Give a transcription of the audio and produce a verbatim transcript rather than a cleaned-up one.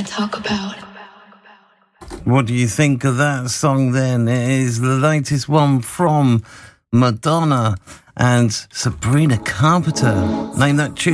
talk about. What do you think of that song then? It is the latest one from Madonna and Sabrina Carpenter. Name that tune.